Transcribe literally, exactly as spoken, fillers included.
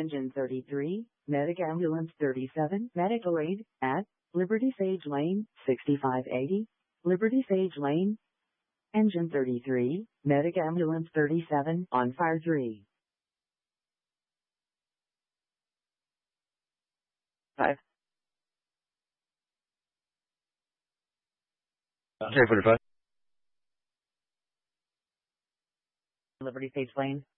Engine thirty-three, Medic Ambulance thirty-seven, Medical Aid, at Liberty Sage Lane, sixty-five eighty, Liberty Sage Lane. Engine thirty-three, Medic Ambulance thirty-seven, on fire three. five. J forty-five. Liberty Sage Lane.